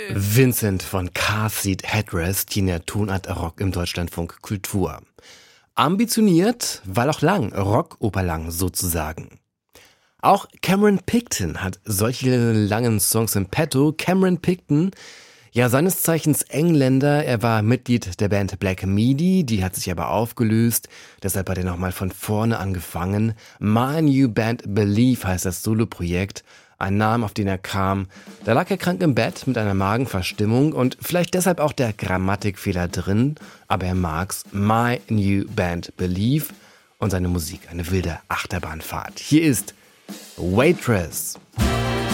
Vincent von Car Seat Headrest hier in der Tonart Rock im Deutschlandfunk Kultur. Ambitioniert, weil auch lang, Rockoperlang sozusagen. Auch Cameron Picton hat solche langen Songs im Petto. Cameron Picton, ja seines Zeichens Engländer, er war Mitglied der Band Black Midi, die hat sich aber aufgelöst, deshalb hat er nochmal von vorne angefangen. My New Band Believe heißt das Soloprojekt, ein Name, auf den er kam. Da lag er krank im Bett mit einer Magenverstimmung und vielleicht deshalb auch der Grammatikfehler drin, aber er mag's. My New Band Believe und seine Musik eine wilde Achterbahnfahrt. Hier ist Waitress.